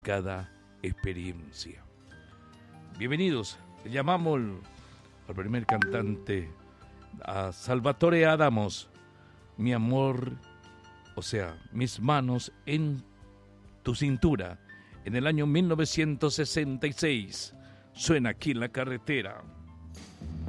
cada experiencia. Bienvenidos, le llamamos al primer cantante, a Salvatore Adamo, Mi amor, o sea, mis manos en tu cintura, en el año 1966. Suena aquí en la carretera.